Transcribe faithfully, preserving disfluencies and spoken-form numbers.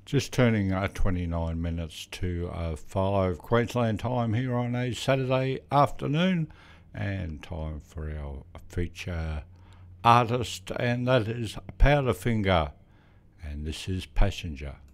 Just turning uh, twenty-nine minutes to uh, five Queensland time here on a Saturday afternoon, and time for our feature artist, and that is Powderfinger, and this is Passenger.